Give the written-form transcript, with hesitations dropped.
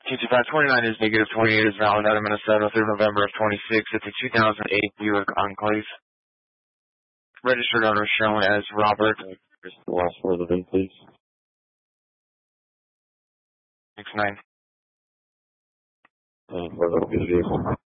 22529 is negative 28 is valid out of Minnesota through November of 26. It's a 2008 Buick Enclave. Registered owner shown as Robert. Just the last word of the VIN, please. 69. And where will be the vehicle?